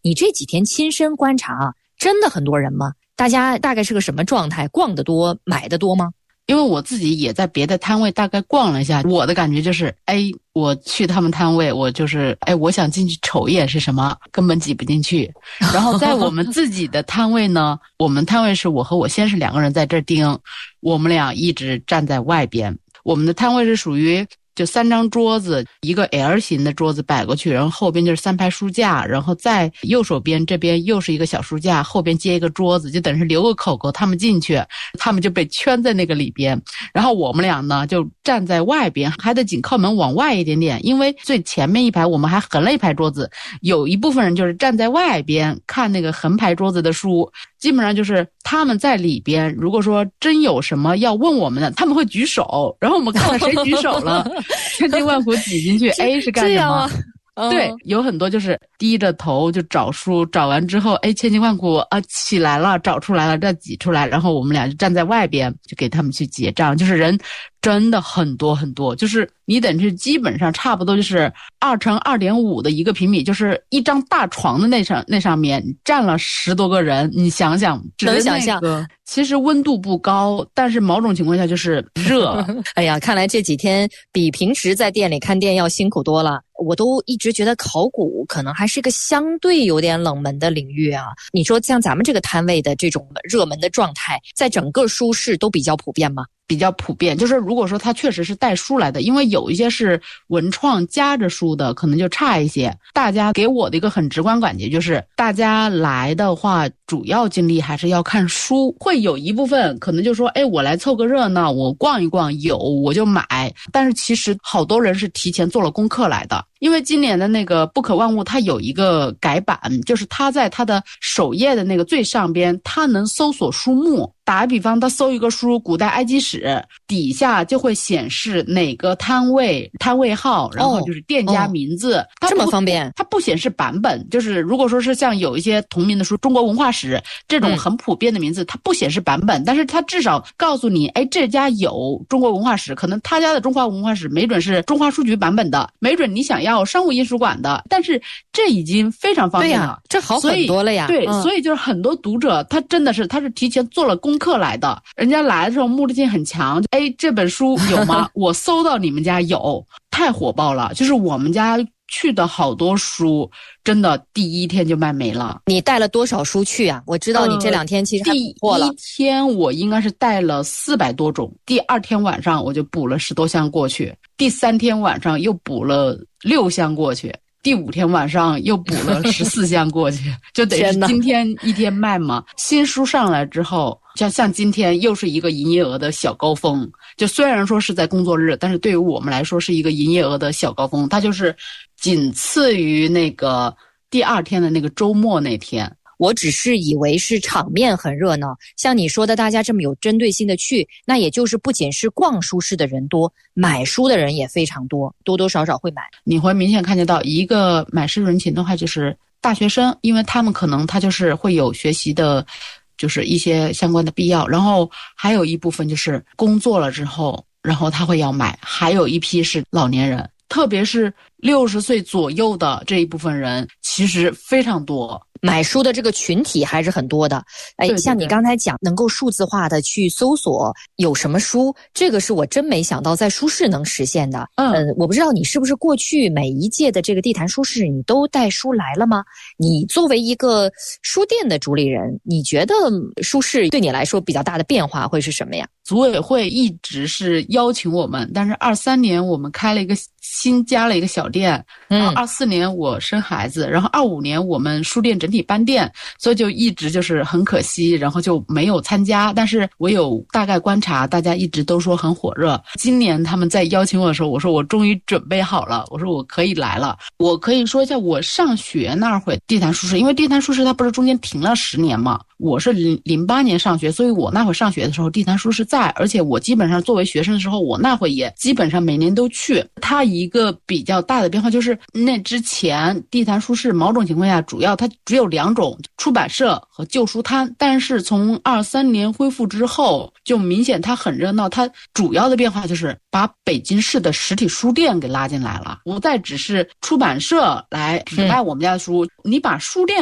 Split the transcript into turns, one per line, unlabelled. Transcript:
你这几天亲身观察啊，真的很多人吗？大家大概是个什么状态？逛得多，买得多吗？
因为我自己也在别的摊位大概逛了一下，我的感觉就是，我去他们摊位，我就是，我想进去瞅一眼是什么，根本挤不进去。然后在我们自己的摊位呢，我们摊位是我和我先生2个人在这儿盯，我们俩一直站在外边。我们的摊位是属于就3张桌子，一个 L 型的桌子摆过去，然后后边就是3排书架，然后在右手边这边又是一个小书架，后边接一个桌子，就等于是留个口够他们进去，他们就被圈在那个里边。然后我们俩呢就站在外边，还得紧靠门往外一点点，因为最前面一排我们还横了一排桌子，有一部分人就是站在外边看那个横排桌子的书，基本上就是他们在里边，如果说真有什么要问我们的，他们会举手，然后我们看看谁举手了千辛万苦挤进去是干什么？对，有很多就是低着头就找书，找完之后千辛万苦起来了，找出来了，再挤出来，然后我们俩就站在外边就给他们去结账，就是人真的很多很多，就是你等于基本上差不多就是2乘2.5的一个平米，就是一张大床的那上面站了10多个人，你想想，
能想象。
其实温度不高，但是某种情况下就是热。
哎呀，看来这几天比平时在店里看店要辛苦多了。我都一直觉得考古可能还是个相对有点冷门的领域啊。你说像咱们这个摊位的这种热门的状态，在整个书市都比较普遍吗？
比较普遍，就是如果说他确实是带书来的，因为有一些是文创夹着书的，可能就差一些。大家给我的一个很直观感觉就是，大家来的话，主要精力还是要看书，会有一部分可能就说，我来凑个热闹，我逛一逛，有我就买。但是其实好多人是提前做了功课来的。因为今年的那个不可万物它有一个改版，就是它在它的首页的那个最上边，它能搜索书目。打个比方，他搜一个书古代埃及史，底下就会显示哪个摊位号，然后就是店家名字。
这么方便。
它不显示版本，就是如果说是像有一些同名的书，中国文化史这种很普遍的名字，它不显示版本，但是它至少告诉你，这家有中国文化史，可能他家的中华文化史没准是中华书局版本的，没准你想要商务印书馆的，但是这已经非常方便了。
对呀，这好很多了呀。
对，所以就是很多读者他真的是他是提前做了功课来的，人家来的时候目的性很强，这本书有吗？我搜到你们家有，太火爆了。就是我们家去的好多书，真的第一天就卖没了。
你带了多少书去啊？我知道你这2天其实还补货了。
第一天我应该是带了400多种，第2天晚上我就补了10多箱过去，第3天晚上又补了6箱过去。第5天晚上又补了14箱过去，就得是今天一天卖嘛。新书上来之后，像今天又是一个营业额的小高峰。就虽然说是在工作日，但是对于我们来说是一个营业额的小高峰，它就是仅次于那个第2天的那个周末那天。
我只是以为是场面很热闹，像你说的大家这么有针对性的去，那也就是不仅是逛书市的人多，买书的人也非常多，多多少少会买。
你会明显看见到一个买书人群的话，就是大学生，因为他们可能他就是会有学习的就是一些相关的必要，然后还有一部分就是工作了之后，然后他会要买，还有一批是老年人，特别是60岁左右的这一部分人其实非常多。
买书的这个群体还是很多的。
对，
像你刚才讲能够数字化的去搜索有什么书，这个是我真没想到在书市能实现的。我不知道你是不是过去每一届的这个地坛书市你都带书来了吗？你作为一个书店的主理人，你觉得书市对你来说比较大的变化会是什么呀？
组委会一直是邀请我们，但是23年我们开了一个新加了一个小店，然后24年我生孩子，然后25年我们书店整体搬店，所以就一直就是很可惜，然后就没有参加。但是我有大概观察，大家一直都说很火热。今年他们在邀请我的时候，我说我终于准备好了，我说我可以来了。我可以说一下我上学那会地坛书市，因为地坛书市它不是中间停了10年嘛，我是08年上学，所以我那会上学的时候地坛书市在，而且我基本上作为学生的时候，我那会也基本上每年都去。它一个比较大的变化就是那之前地坛书市某种情况下主要它只有2种，出版社和旧书摊，但是从23年恢复之后就明显它很热闹，它主要的变化就是把北京市的实体书店给拉进来了，不再只是出版社来只卖我们家的书，你把书店